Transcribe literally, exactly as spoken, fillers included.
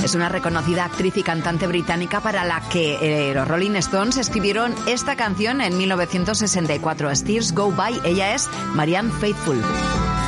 Es una reconocida actriz y cantante británica para la que eh, los Rolling Stones escribieron esta canción en mil novecientos sesenta y cuatro, As Tears Go By. Ella es Marianne Faithfull.